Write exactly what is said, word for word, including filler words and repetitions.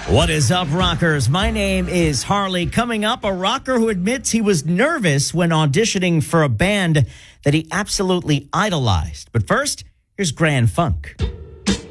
What is up, rockers? My name is Harley. Coming up, a rocker who admits he was nervous when auditioning for a band that he absolutely idolized. But first, here's Grand Funk.